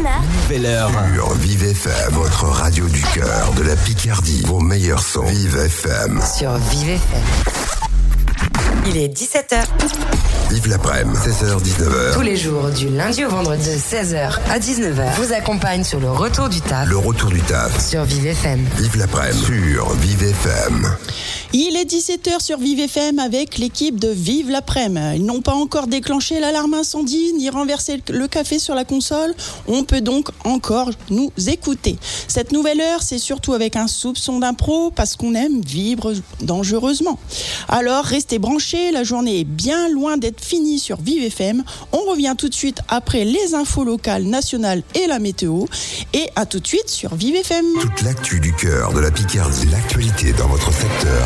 Bernard. Nouvelle heure. Sur Vive FM, votre radio du cœur, de la Picardie. Vos meilleurs sons. Vive FM. Sur Vive FM. Il est 17h. Vive l'après-midi, 16h, 19h. Tous les jours, du lundi au vendredi, de 16h à 19h, vous accompagne sur le retour du taf. Le retour du taf. Sur Vive FM. Vive l'après-midi. Sur Vive FM. Il est 17h sur Vive FM avec l'équipe de Vive l'après-midi. Ils n'ont pas encore déclenché l'alarme incendie ni renversé le café sur la console. On peut donc encore nous écouter. Cette nouvelle heure, c'est surtout avec un soupçon d'impro parce qu'on aime vivre dangereusement. Alors restez branchés, la journée est bien loin d'être finie sur Vive FM. On revient tout de suite après les infos locales, nationales et la météo. Et à tout de suite sur Vive FM. Toute l'actu du cœur de la Picardie, l'actualité dans votre secteur.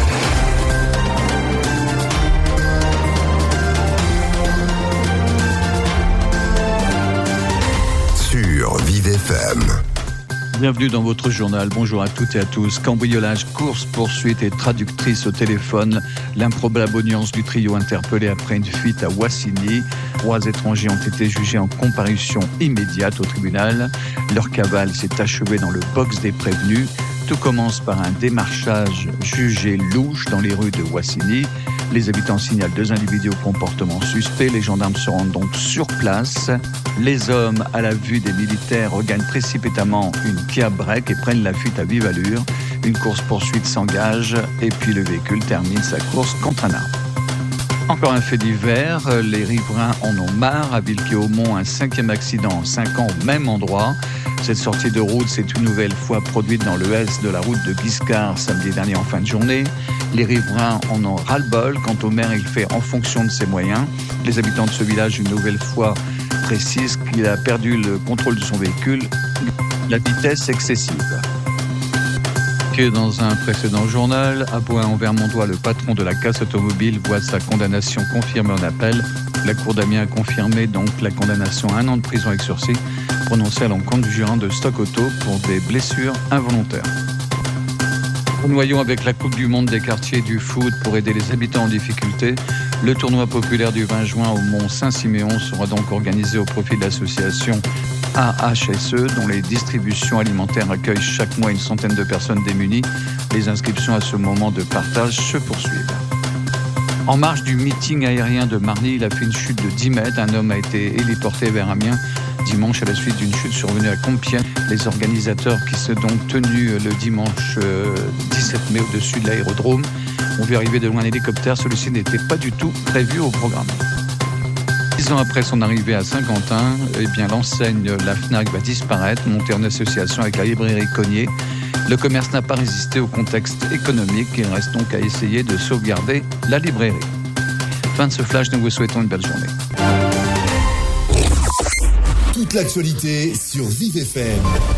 Sur Vive FM. Bienvenue dans votre journal. Bonjour à toutes et à tous. Cambriolage, course, poursuite et traductrice au téléphone. L'improbable audience du trio interpellé après une fuite à Wassigny. 3 étrangers ont été jugés en comparution immédiate au tribunal. Leur cavale s'est achevée dans le box des prévenus. Tout commence par un démarchage jugé louche dans les rues de Wassigny. Les habitants signalent 2 individus au comportement suspect. Les gendarmes se rendent donc sur place. Les hommes, à la vue des militaires, regagnent précipitamment une Kia Break et prennent la fuite à vive allure. Une course-poursuite s'engage et puis le véhicule termine sa course contre un arbre. Encore un fait divers, les riverains en ont marre. À Villequier-Aumont, un 5e accident en 5 ans au même endroit. Cette sortie de route s'est une nouvelle fois produite dans le S de la route de Guiscard samedi dernier en fin de journée. Les riverains en ont ras-le-bol. Quant au maire, il fait en fonction de ses moyens. Les habitants de ce village, une nouvelle fois, précisent qu'il a perdu le contrôle de son véhicule, la vitesse excessive. Que dans un précédent journal, à Bohain-en-Vermondois, le patron de la casse automobile voit sa condamnation confirmée en appel. La cour d'Amiens a confirmé donc la condamnation à 1 an de prison avec sursis prononcée à l'encontre du gérant de Stock Auto pour des blessures involontaires. Noyons avec la Coupe du Monde des quartiers du foot pour aider les habitants en difficulté. Le tournoi populaire du 20 juin au Mont Saint-Siméon sera donc organisé au profit de l'association AHSE, dont les distributions alimentaires accueillent chaque mois une centaine de personnes démunies. Les inscriptions à ce moment de partage se poursuivent. En marge du meeting aérien de Marly, il a fait une chute de 10 mètres. Un homme a été héliporté vers Amiens dimanche à la suite d'une chute survenue à Compiègne. Les organisateurs qui se sont donc tenus le dimanche 17 mai au-dessus de l'aérodrome ont vu arriver de loin un hélicoptère. Celui-ci n'était pas du tout prévu au programme. 10 ans après son arrivée à Saint-Quentin, l'enseigne La Fnac va disparaître, montée en association avec la librairie Cognier. Le commerce n'a pas résisté au contexte économique. Il reste donc à essayer de sauvegarder la librairie. Fin de ce flash, nous vous souhaitons une belle journée. Toute l'actualité sur Vive FM.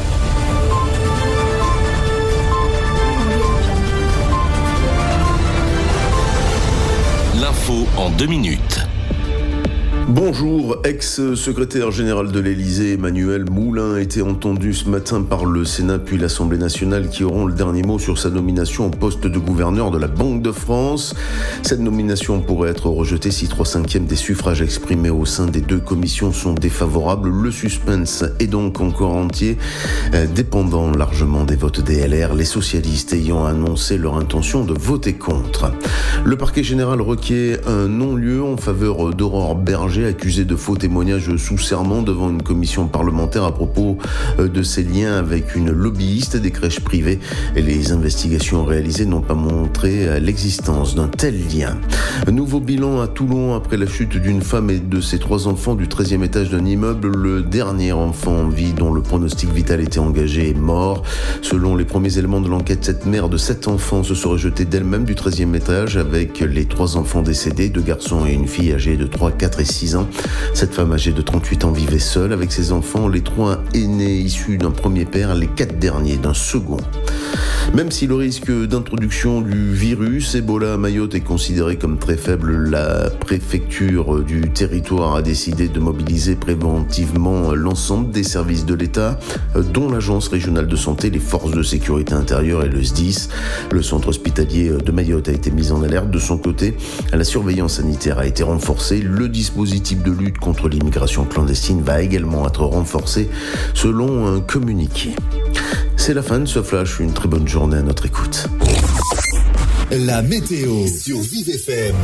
L'info en 2 minutes. Bonjour, ex-secrétaire général de l'Élysée, Emmanuel Moulin a été entendu ce matin par le Sénat puis l'Assemblée nationale qui auront le dernier mot sur sa nomination au poste de gouverneur de la Banque de France. Cette nomination pourrait être rejetée si 3/5 des suffrages exprimés au sein des 2 commissions sont défavorables. Le suspense est donc encore entier, dépendant largement des votes des LR, les socialistes ayant annoncé leur intention de voter contre. Le parquet général requiert un non-lieu en faveur d'Aurore Berger, accusé de faux témoignages sous serment devant une commission parlementaire à propos de ses liens avec une lobbyiste des crèches privées. Et les investigations réalisées n'ont pas montré l'existence d'un tel lien. Un nouveau bilan à Toulon après la chute d'une femme et de ses 3 enfants du 13e étage d'un immeuble. Le dernier enfant en vie, dont le pronostic vital était engagé, est mort. Selon les premiers éléments de l'enquête, cette mère de 7 enfants se serait jetée d'elle-même du 13e étage avec les 3 enfants décédés, 2 garçons et une fille âgée de 3, 4 et 6 ans. Cette femme âgée de 38 ans vivait seule avec ses enfants, les 3 aînés issus d'un premier père, les 4 derniers d'un second. Même si le risque d'introduction du virus Ebola à Mayotte est considéré comme très faible, la préfecture du territoire a décidé de mobiliser préventivement l'ensemble des services de l'État, dont l'Agence régionale de santé, les forces de sécurité intérieure et le SDIS. Le centre hospitalier de Mayotte a été mis en alerte. De son côté, la surveillance sanitaire a été renforcée. Le dispositif de lutte contre l'immigration clandestine va également être renforcé selon un communiqué. C'est la fin de ce flash. Une très bonne journée à notre écoute. La météo sur Vive FM.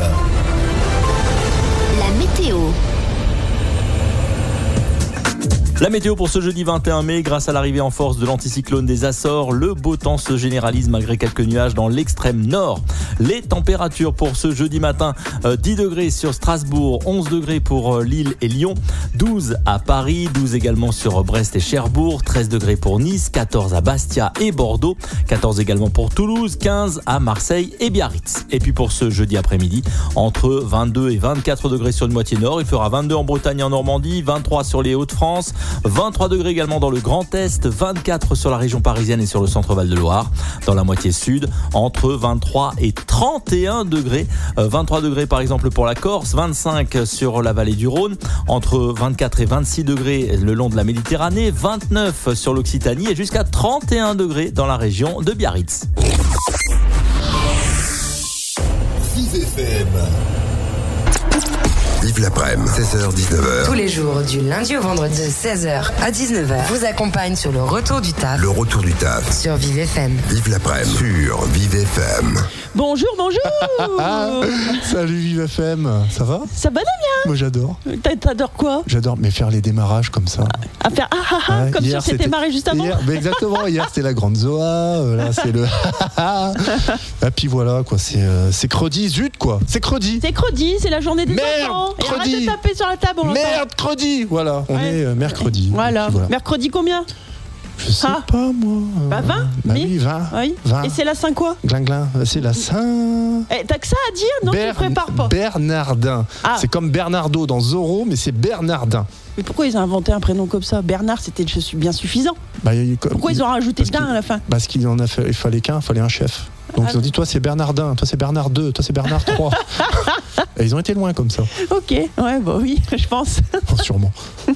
La météo. La météo pour ce jeudi 21 mai, grâce à l'arrivée en force de l'anticyclone des Açores, le beau temps se généralise malgré quelques nuages dans l'extrême nord. Les températures pour ce jeudi matin, 10 degrés sur Strasbourg, 11 degrés pour Lille et Lyon, 12 à Paris, 12 également sur Brest et Cherbourg, 13 degrés pour Nice, 14 à Bastia et Bordeaux, 14 également pour Toulouse, 15 à Marseille et Biarritz. Et puis pour ce jeudi après-midi, entre 22 et 24 degrés sur une moitié nord, il fera 22 en Bretagne et en Normandie, 23 sur les Hauts-de-France, 23 degrés également dans le Grand Est, 24 sur la région parisienne et sur le centre Val-de-Loire. Dans la moitié sud, entre 23 et 31 degrés. 23 degrés par exemple pour la Corse, 25 sur la vallée du Rhône, entre 24 et 26 degrés le long de la Méditerranée, 29 sur l'Occitanie et jusqu'à 31 degrés dans la région de Biarritz. Vive FM. Vive l'après-midi, 16h-19h. Tous les jours, du lundi au vendredi, de 16h à 19h, vous accompagne sur le retour du taf. Le retour du taf. Sur Vive FM. Vive l'après-midi sur Vive FM. Bonjour, bonjour. Salut Vive FM, ça va? Ça va, Damien? Moi j'adore. T'adores quoi? J'adore, mais faire les démarrages comme ça. À faire Ouais, comme hier, si c'était démarré juste avant. Mais exactement, hier c'était la grande Zoa, là c'est le et puis voilà quoi, c'est credi, zut quoi, c'est credi. C'est credi, c'est la journée des enfants. Et arrête credi. de taper sur la table. Merde, credi. Voilà, on est mercredi. Voilà. Voilà. Mercredi combien? Je sais pas moi. Bah 20. Bah oui, 20. Oui. 20. Et c'est la Saint quoi? Glinglin, c'est la Saint. T'as que ça à dire? Non, tu ne prépares pas. Bernardin. Ah. C'est comme Bernardo dans Zorro, mais c'est Bernardin. Mais pourquoi ils ont inventé un prénom comme ça? Bernard, c'était je suis bien suffisant. Pourquoi ils ont rajouté d'un à la fin? Parce qu'il en a fait, il fallait un chef. Donc ils ont dit toi c'est Bernardin, toi c'est Bernard 2, toi c'est Bernard 3. Et ils ont été loin comme ça. Ok, ouais, bah oui, je pense. Oh, sûrement.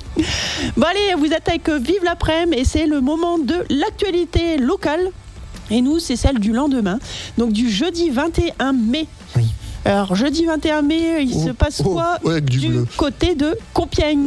Bon allez, vous êtes avec Vive l'après-midi et c'est le moment de l'actualité locale. Et nous, c'est celle du lendemain, donc du jeudi 21 mai. Oui. Alors, jeudi 21 mai, il se passe quoi du côté de Compiègne?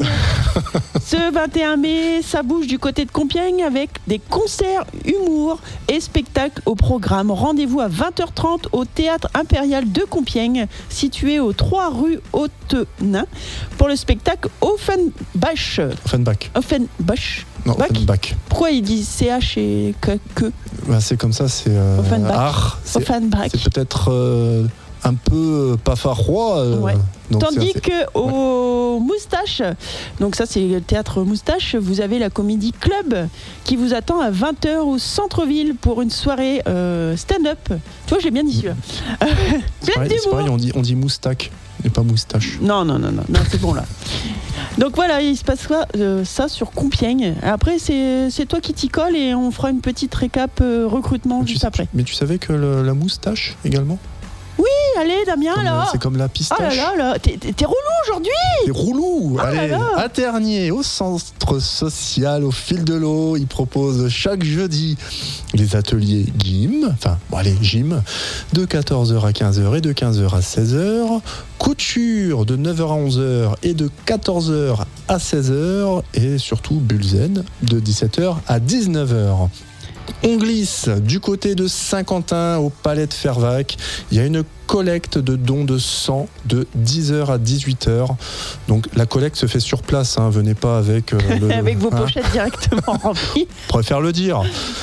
Ce 21 mai, ça bouge du côté de Compiègne avec des concerts, humour et spectacles au programme. Rendez-vous à 20h30 au Théâtre Impérial de Compiègne, situé aux 3 rue Haute-Nain, pour le spectacle Offenbach. Offenbach. Non, Offenbach. Pourquoi il dit CH et que bah, c'est comme ça, c'est art. Offenbach. C'est peut-être un peu pafarois. Ouais. Tandis qu'au Moustache, donc ça c'est le théâtre Moustache, vous avez la Comédie Club qui vous attend à 20h au centre-ville pour une soirée stand-up. Tu vois, j'ai bien dit celui-là. Plein d'humour. C'est pareil, on dit moustache et pas moustache. Non, c'est bon là. Donc voilà, il se passe ça sur Compiègne. Après, c'est toi qui t'y colle et on fera une petite récap recrutement juste après. Mais tu savais que la moustache également? Oui, allez Damien, alors. C'est comme la pistache. Oh là là, t'es relou aujourd'hui. T'es relou. Oh allez, là là. à Tergnier, au centre social, au fil de l'eau, ils proposent chaque jeudi les ateliers gym, gym, de 14h à 15h et de 15h à 16h. Couture de 9h à 11h et de 14h à 16h. Et surtout Bulzen de 17h à 19h. On glisse du côté de Saint-Quentin au Palais de Fervaques. Il y a une collecte de dons de sang de 10h à 18h. Donc la collecte se fait sur place. Venez pas avec avec vos pochettes directement remplies. Je préfère le dire.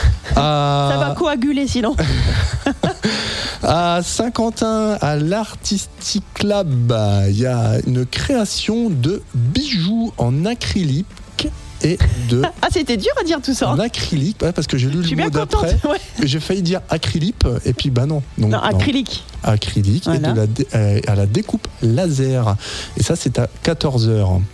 Ça va coaguler sinon. À Saint-Quentin, à l'Artistic Lab, il y a une création de bijoux en acrylique. Et c'était dur à dire tout ça. En acrylique, parce que j'ai lu le mot d'après. Ouais. J'ai failli dire acrylique, et puis non. Non, acrylique. Acrylique, voilà. Et à la découpe laser. Et ça, c'est à 14h.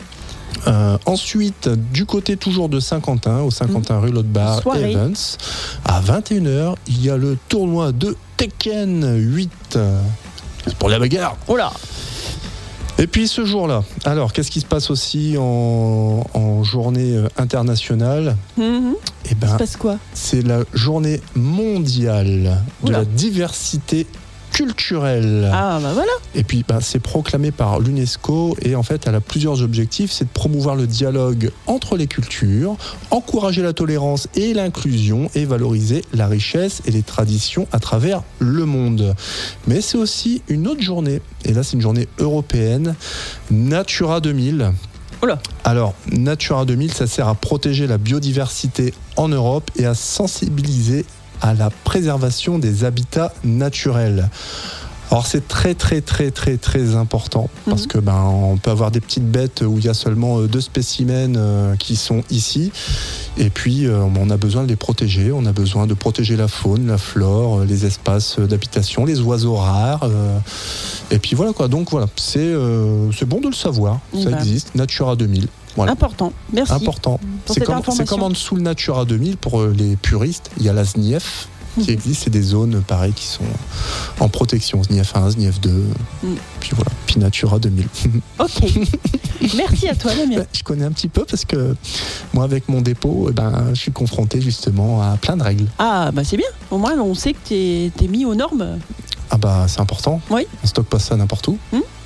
Ensuite, du côté toujours de Saint-Quentin, au Saint-Quentin rue Lot-Bar Evans, à 21h, il y a le tournoi de Tekken 8. C'est pour la bagarre. Oh là. Et puis ce jour-là, alors qu'est-ce qui se passe aussi en journée internationale? Eh ben, il se passe quoi? C'est la journée mondiale de la diversité culturelle. Ah bah voilà. Et puis c'est proclamé par l'UNESCO et en fait elle a plusieurs objectifs, c'est de promouvoir le dialogue entre les cultures, encourager la tolérance et l'inclusion et valoriser la richesse et les traditions à travers le monde. Mais c'est aussi une autre journée, et là c'est une journée européenne, Natura 2000. Alors, Natura 2000, ça sert à protéger la biodiversité en Europe et à sensibiliser à la préservation des habitats naturels. Alors c'est très très très très très important parce que on peut avoir des petites bêtes où il y a seulement 2 spécimens qui sont ici et puis on a besoin de les protéger, on a besoin de protéger la faune, la flore, les espaces d'habitation, les oiseaux rares et puis voilà quoi. Donc voilà, c'est bon de le savoir, ça existe, Natura 2000. Voilà. Important, merci. Important. C'est comme en dessous le Natura 2000 pour les puristes, il y a la SNIEF qui existe, c'est des zones pareilles qui sont en protection, SNIEF 1, SNIEF 2, puis voilà, puis Natura 2000. Ok, merci à toi Damien. Je connais un petit peu parce que moi avec mon dépôt, je suis confronté justement à plein de règles. Ah c'est bien, au moins on sait que t'es mis aux normes. Ah c'est important, oui. On stocke pas ça n'importe où.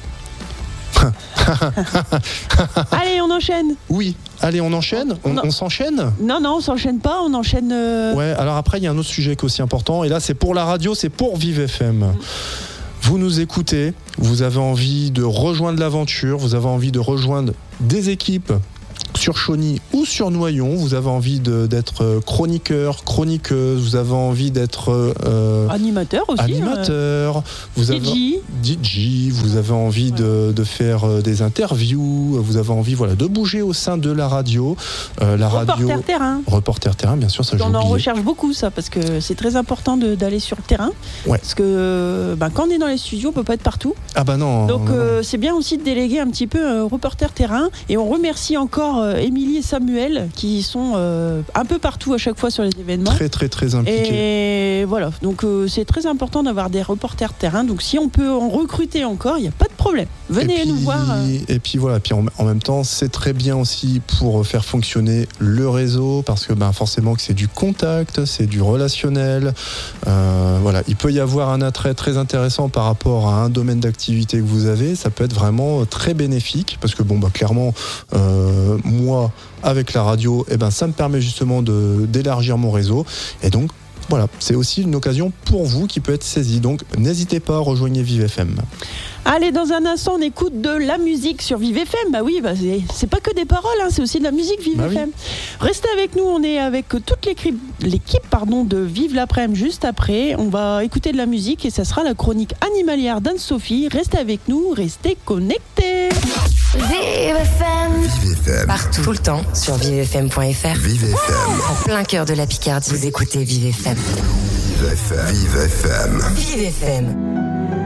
Allez, on enchaîne. Oui, allez, on enchaîne. On s'enchaîne. Non, on s'enchaîne pas, on enchaîne. Ouais, alors après, il y a un autre sujet qui est aussi important. Et là, c'est pour la radio, c'est pour Vive FM. Vous nous écoutez, vous avez envie de rejoindre l'aventure, vous avez envie de rejoindre des équipes sur Chauny ou sur Noyon, vous avez envie d'être chroniqueur, chroniqueuse, vous avez envie d'être animateur aussi, vous avez DJ, vous avez envie de faire des interviews, vous avez envie de bouger au sein de la radio. Reporter terrain, bien sûr, ça on en recherche beaucoup ça, parce que c'est très important d'aller sur le terrain, parce que quand on est dans les studios, on peut pas être partout. Non. Donc c'est bien aussi de déléguer un petit peu reporter terrain, et on remercie encore Émilie et Samuel qui sont un peu partout à chaque fois sur les événements. Très très très impliqués. Et voilà, donc c'est très important d'avoir des reporters terrain, donc si on peut en recruter encore, il n'y a pas de problème. Venez nous voir. Et puis voilà, puis en même temps, c'est très bien aussi pour faire fonctionner le réseau, parce que forcément que c'est du contact, c'est du relationnel. Il peut y avoir un attrait très intéressant par rapport à un domaine d'activité que vous avez. Ça peut être vraiment très bénéfique, parce que clairement, moi, avec la radio, ça me permet justement d'élargir mon réseau. Et donc, voilà, c'est aussi une occasion pour vous qui peut être saisie. Donc, n'hésitez pas, rejoignez Vive FM. Allez, dans un instant, on écoute de la musique sur Vive FM. C'est pas que des paroles, c'est aussi de la musique Vive FM. Oui. Restez avec nous, on est avec toute l'équipe de Vive l'après-midi juste après. On va écouter de la musique et ça sera la chronique animalière d'Anne-Sophie. Restez avec nous, restez connectés. Vive FM. Vive FM. Partout, tout le temps, sur vivefm.fr. Vive FM. En plein cœur de la Picardie, vous écoutez Vive FM. Vive FM. Vive FM.